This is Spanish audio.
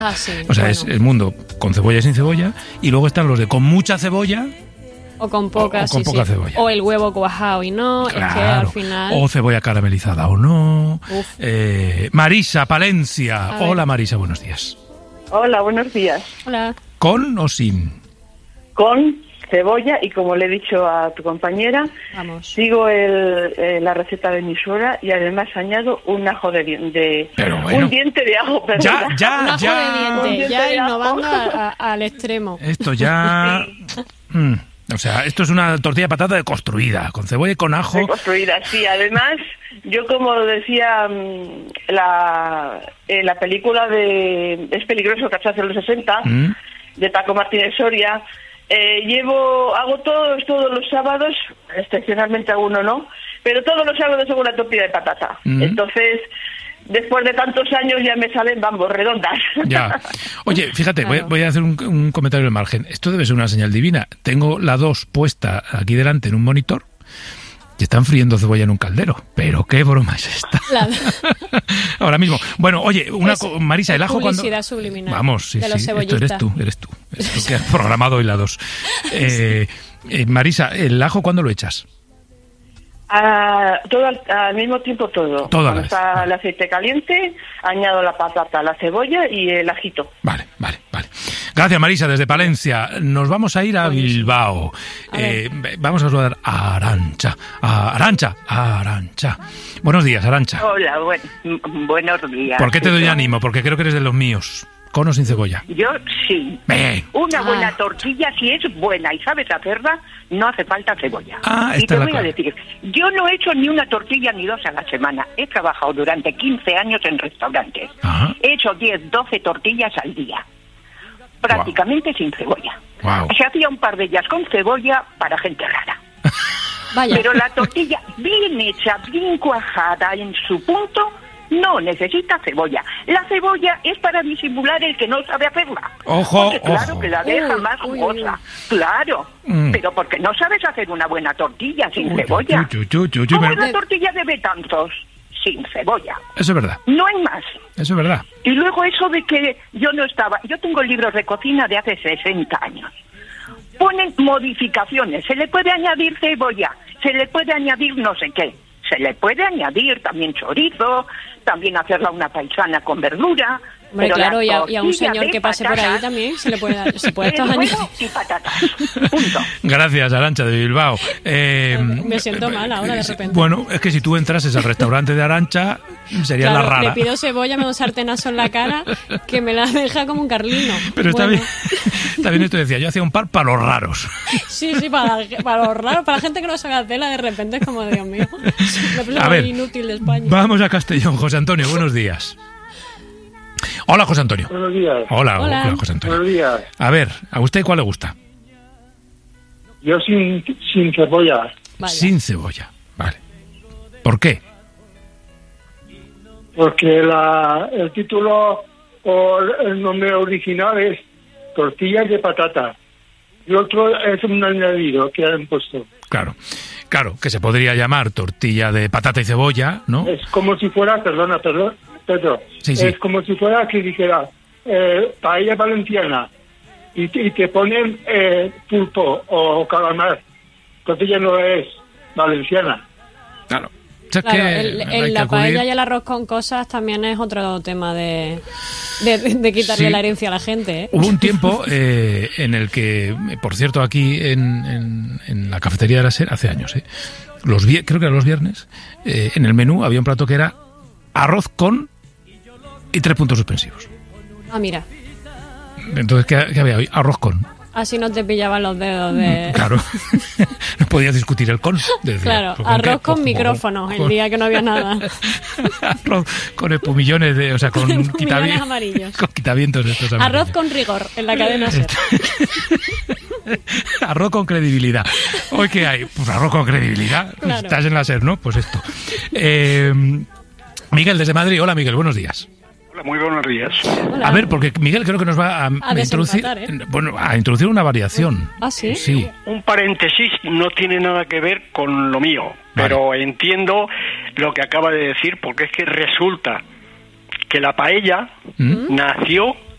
Ah, sí. O sea, es el mundo con cebolla y sin cebolla, y luego están los de con mucha cebolla o con poca, o con poca cebolla. O el huevo cuajado y no, claro. Es que al final... O cebolla caramelizada o no. Marisa, Palencia. Hola, Marisa, buenos días. Hola, buenos días. Hola. ¿Con o sin? Con cebolla, y como le he dicho a tu compañera, sigo la receta de mi suegra y además añado un ajo de un diente de ajo, perdón. Un ajo de diente, ya innovando al extremo. Esto ya... O sea, esto es una tortilla de patata deconstruida, con cebolla y con ajo. Deconstruida, sí. Además, yo como decía en la película de Es peligroso casarse en los 60, de Paco Martínez Soria, hago todos los sábados, excepcionalmente alguno no, pero todos los sábados hago una tortilla de patata. Entonces, después de tantos años ya me salen, redondas. Ya. Oye, fíjate, claro. voy a hacer un comentario al margen. Esto debe ser una señal divina. Tengo la 2 puesta aquí delante en un monitor y están friendo cebolla en un caldero. Pero qué broma es esta. Ahora mismo. Bueno, oye, Marisa, el ajo cuando... Publicidad subliminal. Vamos, sí, de los esto eres tú. Esto que has programado hoy la 2. Marisa, ¿el ajo cuándo lo echas? Todo al mismo tiempo todo. Cuando está el aceite caliente, añado la patata, la cebolla y el ajito. Vale. Gracias, Marisa, desde Palencia. Nos vamos a ir a Bilbao. Vamos a saludar a Arantxa. Arantxa. Buenos días, Arantxa. Hola, buenos días. ¿Por qué te doy ánimo? Porque creo que eres de los míos. ¿Con o sin cebolla? Yo sí. Una buena tortilla, si es buena y sabes hacerla, no hace falta cebolla. Y te voy a decir, yo no he hecho ni una tortilla ni 2 a la semana. He trabajado durante 15 años en restaurantes. He hecho 10, 12 tortillas al día. Prácticamente sin cebolla. Se hacía un par de ellas con cebolla para gente rara. Vaya. Pero la tortilla bien hecha, bien cuajada en su punto... no necesita cebolla. La cebolla es para disimular el que no sabe hacerla. Claro que la deja más jugosa. Claro. Pero porque no sabes hacer una buena tortilla sin cebolla. ¿Cómo una tortilla de betanzos? Sin cebolla. Eso es verdad. No hay más. Eso es verdad. Y luego eso de que yo no estaba... Yo tengo libros de cocina de hace 60 años. Ponen modificaciones. Se le puede añadir cebolla. Se le puede añadir no sé qué. Se le puede añadir también chorizo, también hacerla una paisana con verdura. Hombre, pero claro, y a un señor que pase por ahí también se puede añadir. Y patatas. Punto. Gracias, Arantxa, de Bilbao. Me siento mal ahora de repente. Bueno, es que si tú entrases al restaurante de Arantxa, sería la rara. Le pido cebolla, me da un sartenazo en la cara que me la deja como un carlino. Pero está bien esto, decía, yo hacía un par para los raros. Sí, para los raros, para la gente que no sabe hacerla, de repente es como, Dios mío, la persona más inútil de España. Vamos a Castellón. José Antonio, buenos días. Hola, José Antonio. Buenos días. Hola, José Antonio. Buenos días. A ver, ¿a usted cuál le gusta? Yo sin cebolla. Vaya. Sin cebolla, vale. ¿Por qué? Porque el título o el nombre original es tortillas de patata. Y otro es un añadido que han puesto. Claro, que se podría llamar tortilla de patata y cebolla, ¿no? Es como si fuera, perdona, Pedro. Sí. Es como si fuera que dijera paella valenciana y te ponen pulpo o calamar. Tortilla no es valenciana. Claro. La paella y el arroz con cosas también es otro tema de quitarle la herencia a la gente. Hubo un tiempo en el que, por cierto, aquí en la cafetería de la SER, hace años, creo que eran los viernes, en el menú había un plato que era arroz con y 3 puntos suspensivos. Ah, mira. Entonces, ¿qué había hoy? Arroz con. Así no te pillaban los dedos de... Claro. No podías discutir el con. Claro, arroz con micrófonos, el día que no había nada. Arroz con espumillones, con espumillones amarillos. Con quitavientos de estos amarillos. Arroz con rigor, en la cadena SER. Arroz con credibilidad. ¿Hoy qué hay? Pues arroz con credibilidad. Claro. Estás en la SER, ¿no? Pues esto. Miguel, desde Madrid. Hola, Miguel, buenos días. Hola, muy buenos días. Hola. A ver, porque Miguel creo que nos va a introducir una variación. ¿Ah, sí? Sí. Un paréntesis, no tiene nada que ver con lo mío, pero entiendo lo que acaba de decir, porque es que resulta que la paella nació